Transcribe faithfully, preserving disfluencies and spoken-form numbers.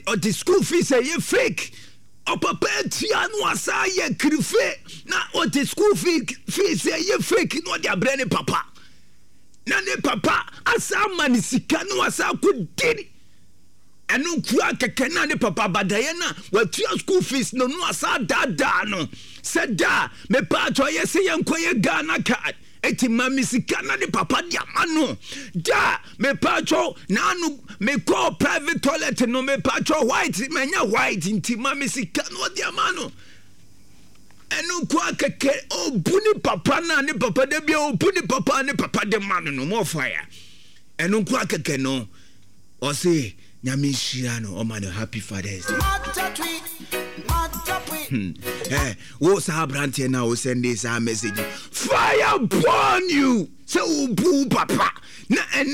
or the school fees say you fake. Or papa tia no asa ye krife na o the school fee fees say you fake no dia brane papa. Na ne papa asa mani sika no asa kudiri. Enu kua keke na ne papa badaye na watua school fees no no asa da da no. Said da me pa to ye say yenkoye Ghana card. Eti mami sika na ne papa dia mano da me pacho na anu me call private toilet no me pacho white menya white inti mami sika no dia mano enu kwa keke o buni papa na ne papa de bia o buni papa ne papa de mano no mo fire enu kwa keke no o say nyame shira no o man happy fathers day Hmm. Eh, what's happening now? We send this message. Fire upon you. So, boo, papa. Na